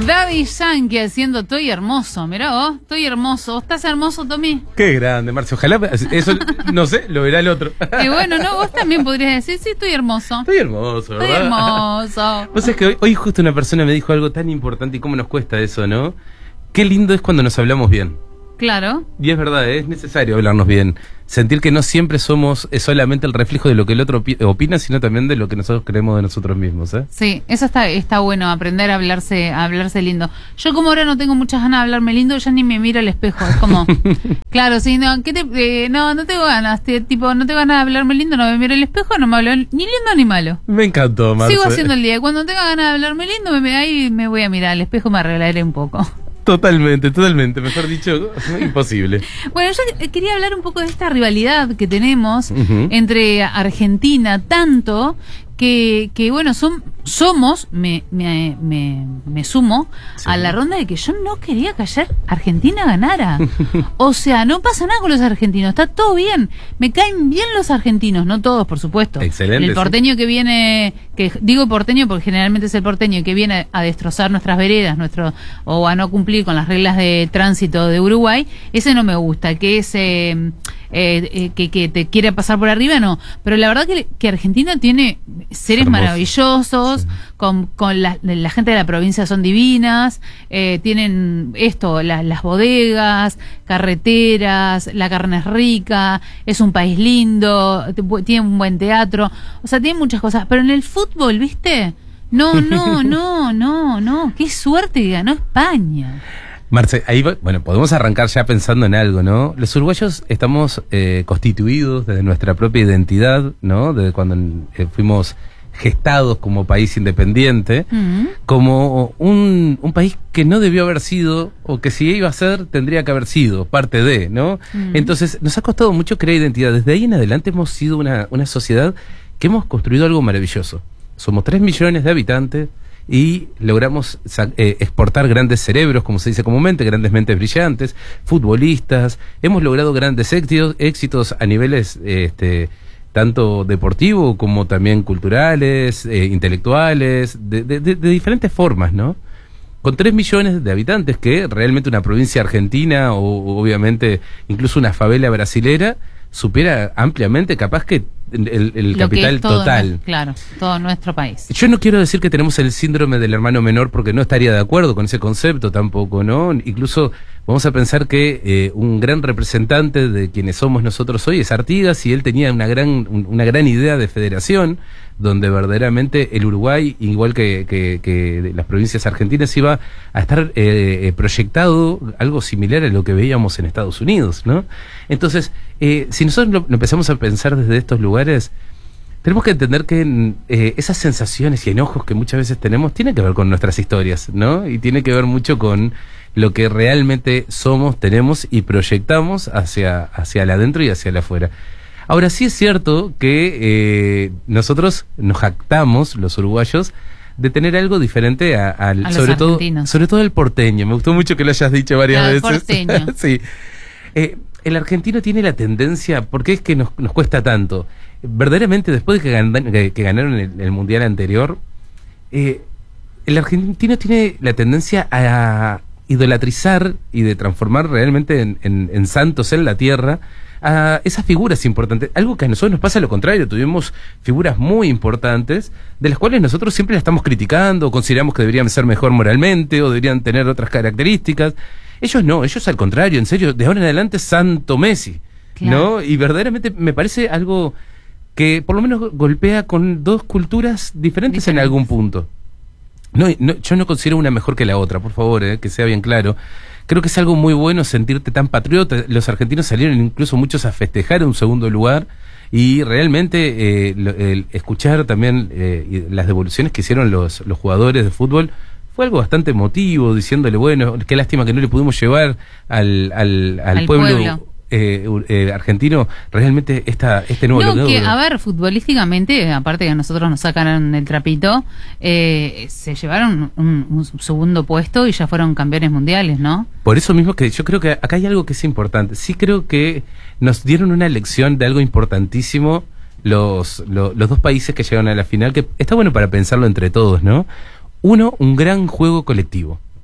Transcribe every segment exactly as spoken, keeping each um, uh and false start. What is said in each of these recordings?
Daddy Yankee haciendo Estoy hermoso. Mirá vos, estoy hermoso. ¿Vos estás hermoso, Tommy? Qué grande, Marce. Ojalá, eso, no sé, lo verá el otro. Y bueno, no, vos también podrías decir, sí, estoy hermoso. Estoy hermoso, ¿verdad? Estoy hermoso. Vos sabés que hoy, hoy justo una persona me dijo algo tan importante y cómo nos cuesta eso, ¿no? Qué lindo es cuando nos hablamos bien. Claro. Y es verdad, ¿eh? Es necesario hablarnos bien. Sentir que no siempre somos eh, solamente el reflejo de lo que el otro opi- opina, sino también de lo que nosotros creemos de nosotros mismos, ¿eh? Sí, eso está está bueno, aprender a hablarse a hablarse lindo. Yo como ahora no tengo muchas ganas de hablarme lindo, ya ni me miro al espejo. Es como, claro, sí, no, ¿qué te, eh, no, no tengo ganas, te, tipo, no tengo ganas de hablarme lindo, no me miro al espejo, no me hablo ni lindo ni malo. Me encantó, Marce. Sigo haciendo el día. Cuando tenga ganas de hablarme lindo, me, ahí me voy a mirar al espejo y me arreglaré un poco. Totalmente, totalmente. Mejor dicho, imposible. Bueno, yo quería hablar un poco de esta rivalidad que tenemos Uh-huh. entre Argentina, tanto que, que bueno, son, somos, me, me, me, me sumo Sí. a la ronda de que yo no quería que ayer Argentina ganara. O sea, no pasa nada con los argentinos, está todo bien. Me caen bien los argentinos, no todos, por supuesto. Excelente, El porteño sí. que viene, que digo porteño porque generalmente es el porteño que viene a destrozar nuestras veredas, nuestro o a no cumplir con las reglas de tránsito de Uruguay, ese no me gusta, que es eh, eh, eh, que, que te quiere pasar por arriba, no. Pero la verdad que, que Argentina tiene seres Hermoso. maravillosos, Sí. con, con la, la gente de la provincia son divinas, eh, tienen esto, la, las bodegas, carreteras, la carne es rica, es un país lindo, t- tiene un buen teatro, o sea, tiene muchas cosas, pero en el fútbol, ¿viste? No, no, no, no, no, qué suerte que ganó España. Marce, ahí va- bueno, podemos arrancar ya pensando en algo, ¿no? Los uruguayos estamos eh, constituidos desde nuestra propia identidad, ¿no? Desde cuando eh, fuimos gestados como país independiente, Mm. como un, un país que no debió haber sido, o que si iba a ser, tendría que haber sido parte de, ¿no? Mm. Entonces, nos ha costado mucho crear identidad. Desde ahí en adelante hemos sido una, una sociedad que hemos construido algo maravilloso. Somos tres millones de habitantes y logramos sa- eh, exportar grandes cerebros, como se dice comúnmente, grandes mentes brillantes, futbolistas. Hemos logrado grandes éxitos, éxitos a niveles eh, este, tanto deportivos como también culturales, eh, intelectuales, de, de, de, de diferentes formas, ¿no? Con tres millones de habitantes, que realmente una provincia argentina o, o obviamente incluso una favela brasilera supera ampliamente capaz que el, el Lo que capital es todo total. nue- claro, todo nuestro país. Yo no quiero decir que tenemos el síndrome del hermano menor porque no estaría de acuerdo con ese concepto tampoco, ¿no? Incluso vamos a pensar que eh, un gran representante de quienes somos nosotros hoy es Artigas, y él tenía una gran, un- una gran idea de federación donde verdaderamente el Uruguay, igual que, que, que las provincias argentinas, iba a estar eh, proyectado algo similar a lo que veíamos en Estados Unidos, ¿no? Entonces, eh, si nosotros lo, lo empezamos a pensar desde estos lugares, tenemos que entender que eh, esas sensaciones y enojos que muchas veces tenemos tienen que ver con nuestras historias, ¿no? Y tiene que ver mucho con lo que realmente somos, tenemos y proyectamos hacia, hacia el adentro y hacia el afuera. Ahora, sí es cierto que eh, nosotros nos jactamos, los uruguayos, de tener algo diferente a, al, A los sobre todo, argentinos. sobre todo el porteño. Me gustó mucho que lo hayas dicho varias Claro, el veces. porteño. Sí. Eh, el argentino tiene la tendencia, ¿por qué es que nos, nos cuesta tanto? Verdaderamente, después de que, gan- que, que ganaron el, el mundial anterior, eh, el argentino tiene la tendencia a idolatrizar y de transformar realmente en, en, en santos en la tierra a esas figuras importantes. Algo que a nosotros nos pasa lo contrario. Tuvimos figuras muy importantes de las cuales nosotros siempre las estamos criticando, consideramos que deberían ser mejor moralmente o deberían tener otras características. Ellos no, ellos al contrario, en serio, de ahora en adelante Santo Messi, Claro. ¿no? Y verdaderamente me parece algo que por lo menos golpea con dos culturas diferentes, Diferentes. en algún punto. No, no, yo no considero una mejor que la otra, por favor, eh, que sea bien claro. Creo que es algo muy bueno sentirte tan patriota. Los argentinos salieron incluso muchos a festejar un segundo lugar, y realmente eh, lo- el escuchar también eh, y las devoluciones que hicieron los, los jugadores de fútbol fue algo bastante emotivo, diciéndole, bueno, qué lástima que no le pudimos llevar al, al, al Al pueblo, pueblo. eh, eh, argentino realmente esta, este nuevo No, logro. que, a ver, futbolísticamente, aparte que a nosotros nos sacaron el trapito, eh, se llevaron un, un segundo puesto y ya fueron campeones mundiales, ¿no? Por eso mismo que yo creo que acá hay algo que es importante. Sí creo que nos dieron una lección de algo importantísimo los, lo- los dos países que llegaron a la final, que está bueno para pensarlo entre todos, ¿no? Uno, un gran juego colectivo.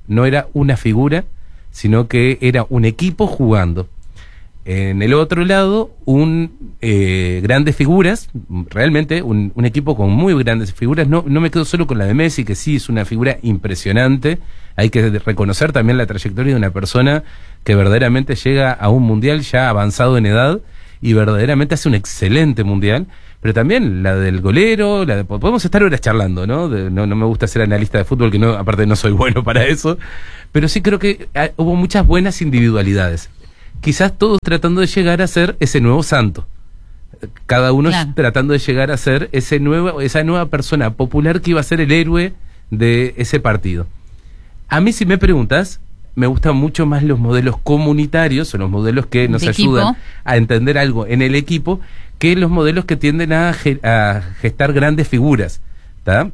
no era una figura, sino que era un equipo jugando. En el otro lado, un eh, grandes figuras, realmente un, un equipo con muy grandes figuras. No, no me quedo solo con la de Messi, que sí es una figura impresionante. Hay que reconocer también la trayectoria de una persona que verdaderamente llega a un mundial ya avanzado en edad y verdaderamente hace un excelente mundial. Pero también la del golero, la de, podemos estar horas charlando, ¿no? De, no, no me gusta ser analista de fútbol, que no, aparte no soy bueno para eso, pero sí creo que hay, hubo muchas buenas individualidades. Quizás todos tratando de llegar a ser ese nuevo santo. Cada uno claro. tratando de llegar a ser ese nuevo, esa nueva persona popular que iba a ser el héroe de ese partido. A mí, si me preguntas, me gustan mucho más los modelos comunitarios, o los modelos que nos ayudan a entender algo en el equipo, que los modelos que tienden a, ge a gestar grandes figuras, ¿tá?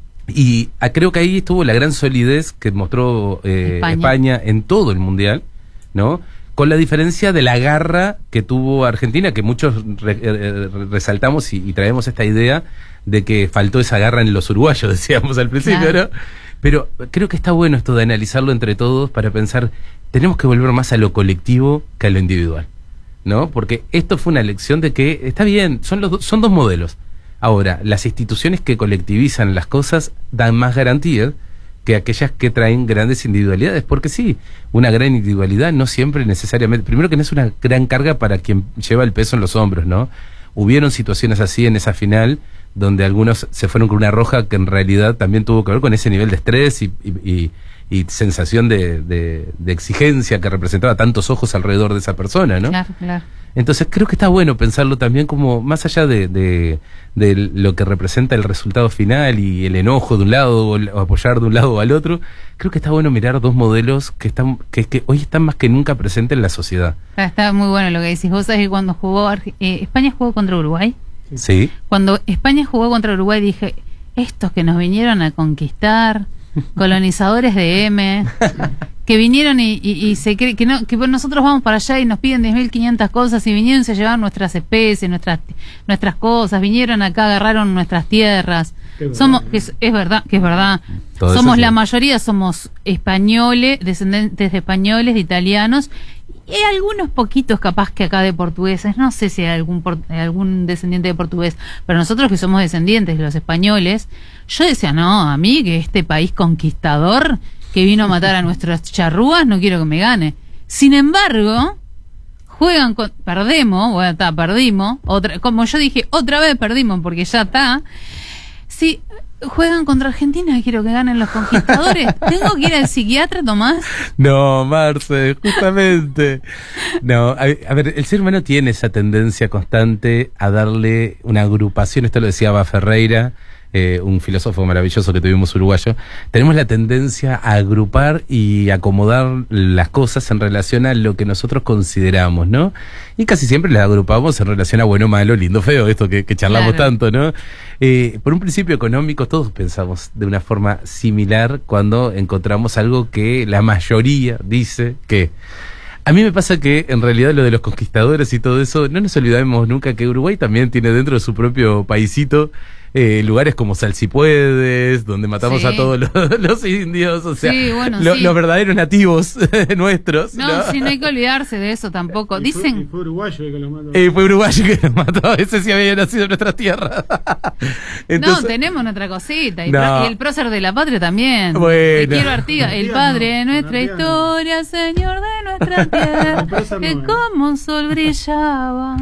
Y a, creo que ahí estuvo la gran solidez que mostró eh, España. España en todo el Mundial, ¿no? Con la diferencia de la garra que tuvo Argentina, que muchos re, re, resaltamos y, y traemos esta idea de que faltó esa garra en los uruguayos, decíamos al principio, claro. ¿no? Pero creo que está bueno esto de analizarlo entre todos para pensar, tenemos que volver más a lo colectivo que a lo individual, ¿no? Porque esto fue una lección de que, está bien, son, los do, son dos modelos. Ahora, las instituciones que colectivizan las cosas dan más garantías que aquellas que traen grandes individualidades, porque sí, una gran individualidad no siempre necesariamente, primero que no es una gran carga para quien lleva el peso en los hombros, ¿no? Hubieron situaciones así en esa final, donde algunos se fueron con una roja que en realidad también tuvo que ver con ese nivel de estrés y, y, y, y sensación de, de, de exigencia que representaba tantos ojos alrededor de esa persona, ¿no? Claro, claro. Entonces creo que está bueno pensarlo también como más allá de, de, de lo que representa el resultado final y el enojo de un lado o, el, o apoyar de un lado o al otro. Creo que está bueno mirar dos modelos que están que, que hoy están más que nunca presentes en la sociedad. Está muy bueno lo que decís. Vos sabés que cuando jugó eh, España jugó contra Uruguay. Sí. Cuando España jugó contra Uruguay dije, estos que nos vinieron a conquistar, colonizadores de M, que vinieron y, y, y se cree que no, que nosotros vamos para allá y nos piden diez mil quinientas cosas y vinieron y se llevaron nuestras especies, nuestras nuestras cosas, vinieron acá, agarraron nuestras tierras. Somos, que es, es verdad, que es verdad. Todo somos la sí. mayoría somos españoles, descendientes de españoles, de italianos. Y hay algunos poquitos capaz que acá de portugueses, no sé si hay algún, por, algún descendiente de portugués, pero nosotros que somos descendientes de los españoles, yo decía, no, a mí que este país conquistador que vino a matar a nuestras charrúas, no quiero que me gane. Sin embargo, juegan con, perdemos, bueno, está, perdimos, otra, como yo dije, otra vez perdimos porque ya está. Sí, juegan contra Argentina, quiero que ganen los conquistadores. ¿Tengo que ir al psiquiatra, Tomás? No, Marce, justamente. No, a, a ver, el ser humano tiene esa tendencia constante a darle una agrupación, esto lo decía Aba Ferreira, eh, un filósofo maravilloso que tuvimos uruguayo. Tenemos la tendencia a agrupar y acomodar las cosas en relación a lo que nosotros consideramos, ¿no? Y casi siempre las agrupamos en relación a bueno, malo, lindo, feo, esto que, que charlamos claro. tanto, ¿no? Eh, por un principio económico todos pensamos de una forma similar cuando encontramos algo que la mayoría dice que... A mí me pasa que en realidad lo de los conquistadores y todo eso, no nos olvidemos nunca que Uruguay también tiene dentro de su propio paisito eh, lugares como Salsipuedes, donde matamos sí. a todos los, los indios, o sea, sí, bueno, lo, sí. los verdaderos nativos nuestros. No, no, sí, no hay que olvidarse de eso tampoco. Y Dicen... Fue, y fue uruguayo que los mató. Eh, fue uruguayo que los mató, ese sí había nacido en nuestras tierras. Entonces, no, tenemos nuestra cosita, y, no. pro, y el prócer de la patria también. Bueno. Te quiero Artigas, el padre de nuestra historia, señor de nuestra tierra, que como un sol brillaba.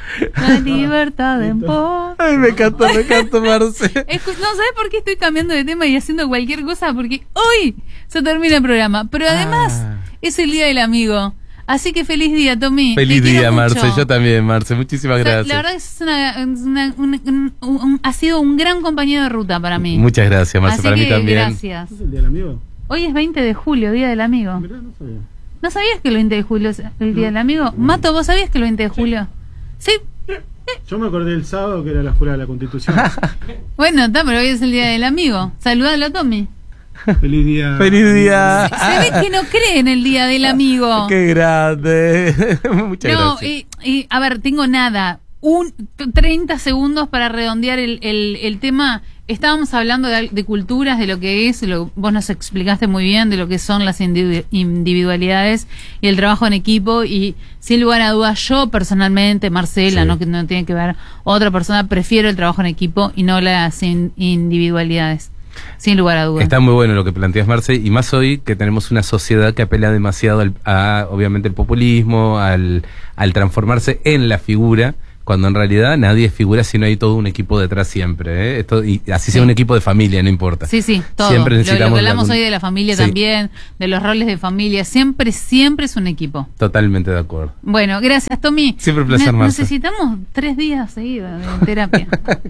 La libertad en pos. Ay, me encanta, me encanta, Marce. Escu no sabes por qué estoy cambiando de tema y haciendo cualquier cosa, porque hoy se termina el programa, pero además ah. es el día del amigo. Así que feliz día, Tommy. Feliz día, Marce. Mucho. Yo también, Marce. Muchísimas o sea, gracias. La verdad es una, una un, un, un, ha sido un gran compañero de ruta para mí. Muchas gracias, Marce. Así para que, mí también. Gracias. ¿Es el día del amigo? Hoy es veinte de julio, día del amigo. Mirá, no sabía. ¿No sabías que el veinte de julio es el día no. del amigo? No. Mato, ¿vos sabías que el veinte de julio? Sí. Yo me acordé el sábado que era la jurada de la Constitución. Bueno, está, pero hoy es el día del amigo. Saludalo a Tommy. Feliz día. Feliz día. Se, se ve que no cree en el día del amigo. Qué grande. Muchas no, gracias. Y, y, a ver, tengo nada un treinta segundos para redondear el, el, el tema. Estábamos hablando de, de culturas, de lo que es, lo, vos nos explicaste muy bien de lo que son las individualidades y el trabajo en equipo, y sin lugar a dudas yo personalmente, Marcela, sí. no que no tiene que ver otra persona, prefiero el trabajo en equipo y no las in, individualidades. Sin lugar a dudas. Está muy bueno lo que planteas, Marce, y más hoy que tenemos una sociedad que apela demasiado al, a, obviamente, el populismo, al, al transformarse en la figura, cuando en realidad nadie es figura si no hay todo un equipo detrás siempre, ¿eh? Esto, y así sea sí. un equipo de familia, no importa. Sí, sí, todo. Siempre necesitamos lo, lo que hablamos algún... hoy de la familia sí. también, de los roles de familia, siempre, siempre es un equipo. Totalmente de acuerdo. Bueno, gracias, Tommy. Siempre un placer, Ne- Marce. Necesitamos tres días seguidos de terapia.